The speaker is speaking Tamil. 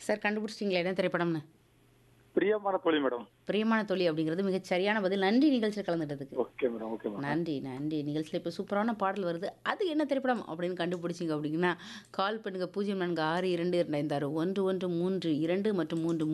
சார் கண்டுபிடிச்சிட்டீங்களா என்ன திரைப்படம்னு? பிரியமான தோழி மேடம். பிரியமான தோழி அப்படிங்கிறது மிகச் சரியான பதில். நன்றி நிகழ்ச்சியில் கலந்துட்டதுக்கு. Okay madam, okay madam. நன்றி, நன்றி. நிகழ்ச்சியில இப்ப சூப்பரான பாடல் வருது. அது என்ன திரைப்படம் அப்படின்னு கண்டுபிடிச்சீங்க அப்படின்னா, கால் பண்ணுங்க 0462256113 2 மற்றும் 3